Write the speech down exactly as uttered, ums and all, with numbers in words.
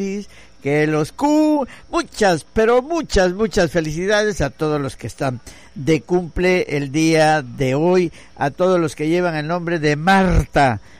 que los Q, muchas, pero muchas, muchas felicidades a todos los que están de cumple el día de hoy, a todos los que llevan el nombre de Marta,